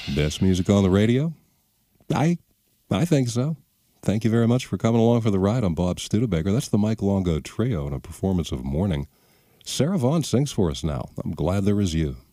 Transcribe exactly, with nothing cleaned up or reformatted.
Best music on the radio? I I think so. Thank you very much for coming along for the ride. I'm Bob Studebaker. That's the Mike Longo Trio in a performance of Morning. Sarah Vaughan sings for us now. I'm Glad There Is You.